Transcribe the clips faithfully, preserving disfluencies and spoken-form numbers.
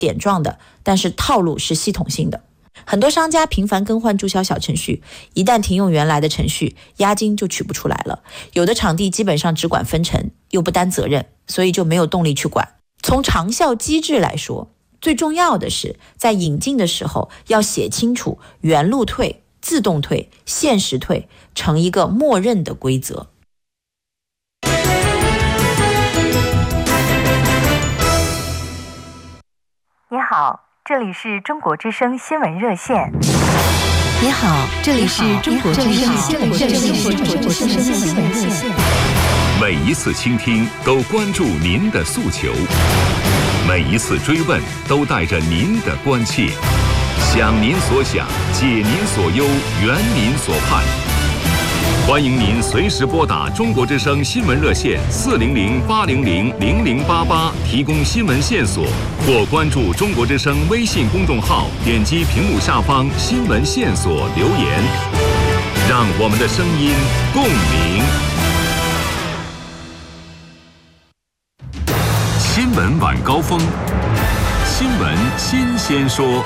点状的，但是套路是系统性的。很多商家频繁更换注销小程序，一旦停用原来的程序，押金就取不出来了。有的场地基本上只管分成，又不担责任，所以就没有动力去管。从长效机制来说，最重要的是在引进的时候要写清楚原路退、自动退、限时退，成一个默认的规则。 你好，这里是中国之声新闻热线。 你好，这里是中国之声新闻热线。 每一次倾听都关注您的诉求，每一次追问都带着您的关切，想您所想，解您所忧，圆您所盼。欢迎您随时拨打中国之声新闻热线四零零八零零零零八八提供新闻线索，或关注中国之声微信公众号，点击屏幕下方新闻线索留言，让我们的声音共鸣。新闻晚高峰，新闻新鲜说。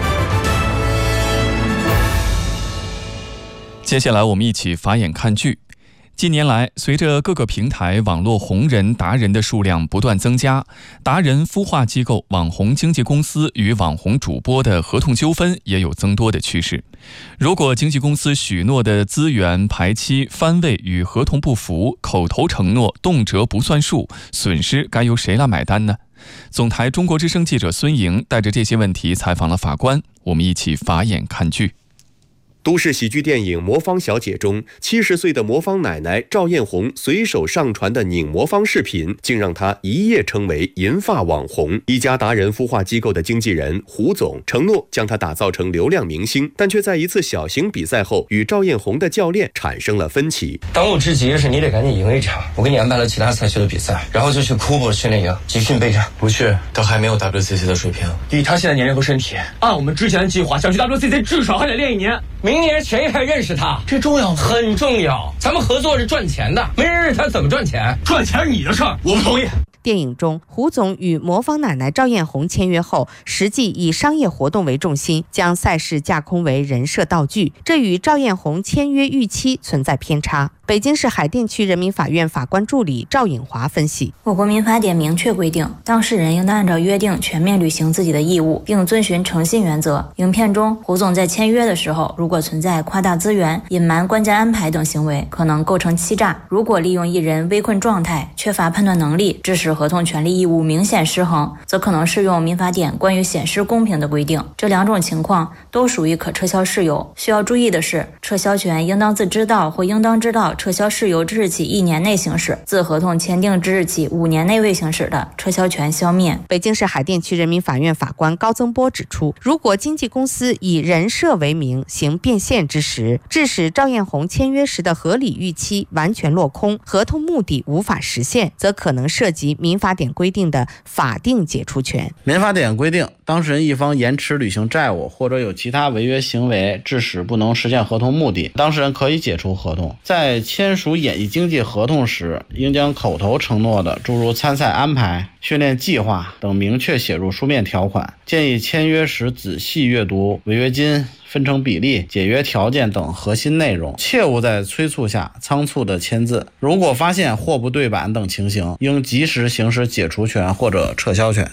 接下来我们一起法眼看剧。近年来，随着各个平台网络红人达人的数量不断增加，达人孵化机构、网红经纪公司与网红主播的合同纠纷也有增多的趋势。如果经纪公司许诺的资源、排期、番位与合同不符，口头承诺动辄不算数，损失该由谁来买单呢？总台中国之声记者孙莹带着这些问题采访了法官，我们一起法眼看剧。 都市喜剧电影《魔方小姐》中，七十岁的魔方奶奶赵艳红随手上传的拧魔方视频，竟让她一夜成为银发网红。一家达人孵化机构的经纪人胡总承诺将她打造成流量明星，但却在一次小型比赛后与赵艳红的教练产生了分歧。 当务之急是你得赶紧赢一场，我给你安排了其他赛区的比赛，然后就去库珀训练营集训备战。 不去，他还没有 W C C 的水平。 以他现在年龄和身体，按我们之前的计划，想去 W C C 至少还得练一年。明年谁还认识他？ 这重要吗？ 很重要。咱们合作是赚钱的，没人认识他怎么赚钱？赚钱是你的事儿，我不同意。 电影中，胡总与魔方奶奶赵艳红签约后，实际以商业活动为重心，将赛事架空为人设道具，这与赵艳红签约预期存在偏差。北京市海淀区人民法院法官助理赵颖华分析， 我国民法典明确规定，当事人应当按照约定全面履行自己的义务，并遵循诚信原则。影片中，胡总在签约的时候，如果存在夸大资源、隐瞒关键安排等行为，可能构成欺诈。如果利用一人危困状态、缺乏判断能力，致使合同权利义务明显失衡，则可能适用民法典关于显失公平的规定。这两种情况都属于可撤销事由。需要注意的是，撤销权应当自知道或应当知道撤销事由之日起一年内行使，自合同签订之日起五年内未行使的，撤销权消灭。 北京市海淀区人民法院法官高增波指出，如果经纪公司以人设为名行变现之时，致使赵艳红签约时的合理预期完全落空，合同目的无法实现，则可能涉及民法典规定的法定解除权。 民法典规定，当事人一方延迟履行债务或者有其他违约行为，致使不能实现合同目的，当事人可以解除合同。在签署演艺经纪合同时，应将口头承诺的诸如参赛安排、训练计划等明确写入书面条款。建议签约时仔细阅读违约金、分成比例、解约条件等核心内容，切勿在催促下仓促的签字。如果发现货不对版等情形，应及时行使解除权或者撤销权。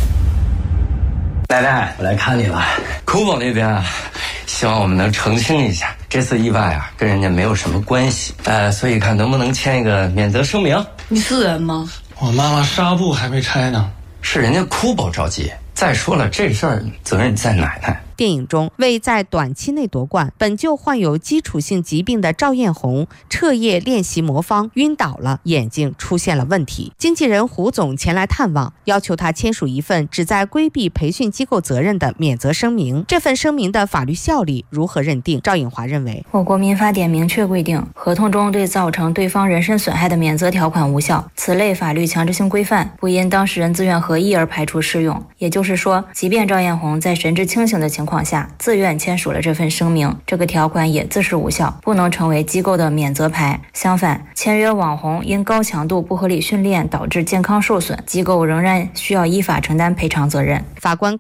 奶奶，我来看你了。库珀那边啊，希望我们能澄清一下，这次意外啊跟人家没有什么关系，呃，所以看能不能签一个免责声明。 你是人吗？ 我妈妈纱布还没拆呢。 是人家库珀着急。再说了，这事儿责任在奶奶。 电影中，为在短期内夺冠，本就患有基础性疾病的赵艳红彻夜练习魔方，晕倒了，眼睛出现了问题。经纪人胡总前来探望，要求他签署一份旨在规避培训机构责任的免责声明。这份声明的法律效力如何认定？赵颖华认为， 我国民法典明确规定，合同中对造成对方人身损害的免责条款无效，此类法律强制性规范不因当事人自愿合意而排除适用。也就是说，即便赵艳红在神志清醒的情况况下自愿签署了这份声明，这个条款也自是无效，不能成为机构的免责牌。相反，签约网红因高强度不合理训练导致健康受损，机构仍然需要依法承担赔偿责任。 法官